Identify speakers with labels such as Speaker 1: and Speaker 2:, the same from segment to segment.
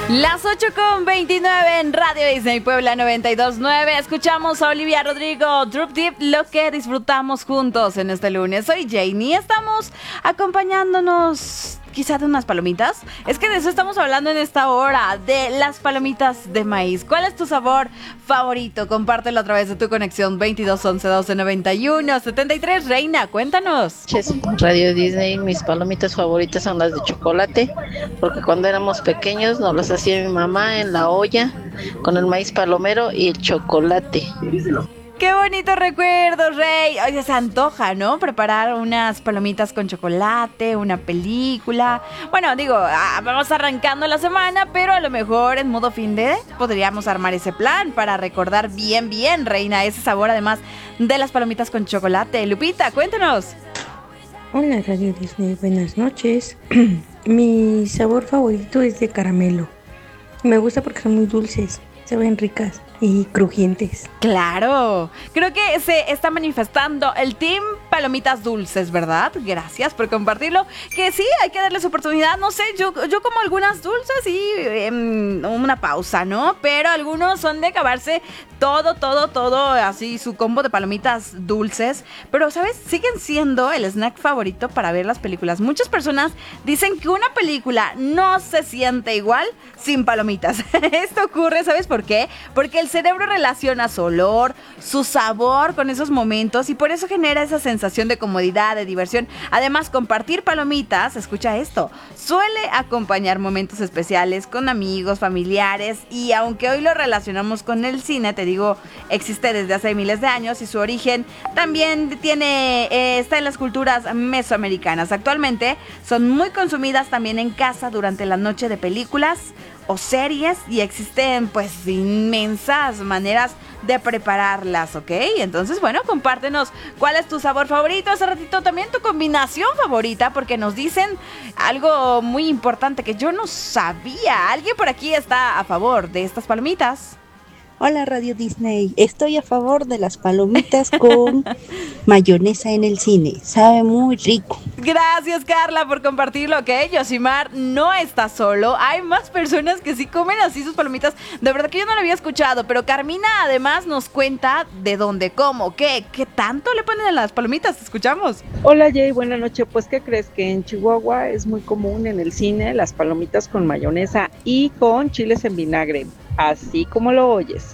Speaker 1: Las 8:29 en Radio Disney Puebla 92.9. Escuchamos a Olivia Rodrigo, Drop Deep, lo que disfrutamos juntos en este lunes. Soy Janie, estamos acompañándonos quizá de unas palomitas. Es que de eso estamos hablando en esta hora, de las palomitas de maíz. ¿Cuál es tu sabor favorito? Compártelo a través de tu conexión 22 11 12 91 73. Reina, cuéntanos.
Speaker 2: Radio Disney, mis palomitas favoritas son las de chocolate, porque cuando éramos pequeños nos las hacía mi mamá en la olla con el maíz palomero y el chocolate.
Speaker 1: ¡Qué bonito recuerdo, Rey! Oye, se antoja, ¿no? Preparar unas palomitas con chocolate, una película. Bueno, digo, vamos arrancando la semana, pero a lo mejor en modo fin de podríamos armar ese plan para recordar bien, Reina, ese sabor además de las palomitas con chocolate. Lupita, cuéntanos.
Speaker 3: Hola, Radio Disney, buenas noches. Mi sabor favorito es de caramelo. Me gusta porque son muy dulces, se ven ricas y crujientes.
Speaker 1: Claro, creo que se está manifestando el team palomitas dulces, ¿verdad? Gracias por compartirlo. Que sí, hay que darles oportunidad. No sé, yo como algunas dulces y una pausa, ¿no? Pero algunos son de acabarse todo, así su combo de palomitas dulces. Pero, ¿sabes? Siguen siendo el snack favorito para ver las películas. Muchas personas dicen que una película no se siente igual sin palomitas. Esto ocurre, ¿sabes por qué? Porque el cerebro relaciona su olor, su sabor con esos momentos y por eso genera esa sensación de comodidad, de diversión. Además, compartir palomitas, escucha esto, suele acompañar momentos especiales con amigos, familiares y aunque hoy lo relacionamos con el cine, te digo, existe desde hace miles de años y su origen también está en las culturas mesoamericanas. Actualmente son muy consumidas también en casa durante la noche de películas o series y existen pues inmensas maneras de prepararlas, ¿ok? Entonces, bueno, compártenos cuál es tu sabor favorito, hace ratito también tu combinación favorita, porque nos dicen algo muy importante que yo no sabía. ¿Alguien por aquí está a favor de estas palomitas?
Speaker 4: Hola Radio Disney, estoy a favor de las palomitas con mayonesa en el cine, sabe muy rico.
Speaker 1: Gracias, Carla, por compartirlo, ¿ok? Yosimar no está solo, hay más personas que sí comen así sus palomitas. De verdad que yo no lo había escuchado, pero Carmina además nos cuenta de dónde, cómo, qué tanto le ponen a las palomitas. Escuchamos.
Speaker 5: Hola Jay, buenas noches. Pues ¿qué crees? Que en Chihuahua es muy común en el cine las palomitas con mayonesa y con chiles en vinagre, así como lo oyes.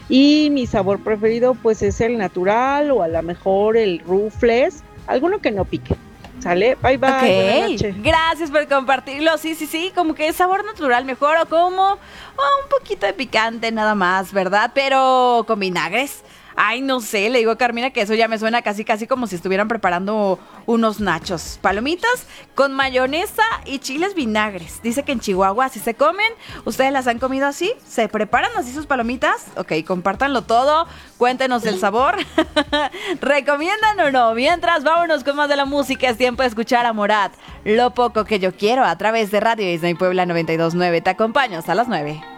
Speaker 5: Y mi sabor preferido pues es el natural o a lo mejor el rufles, alguno que no pique. ¿Sale? Bye, bye.
Speaker 1: Okay.
Speaker 5: Buenas noches.
Speaker 1: Gracias por compartirlo. Sí, como que es sabor natural mejor o como un poquito de picante nada más, ¿verdad? Pero con vinagres. Ay, no sé, le digo a Carmina que eso ya me suena casi como si estuvieran preparando unos nachos. Palomitas con mayonesa y chiles vinagres. Dice que en Chihuahua así se comen. ¿Ustedes las han comido así? ¿Se preparan así sus palomitas? Ok, compártanlo todo. Cuéntenos el sabor. ¿Recomiendan o no? Mientras, vámonos con más de la música. Es tiempo de escuchar a Morat. Lo poco que yo quiero a través de Radio Disney Puebla 92.9. Te acompaño hasta las 9.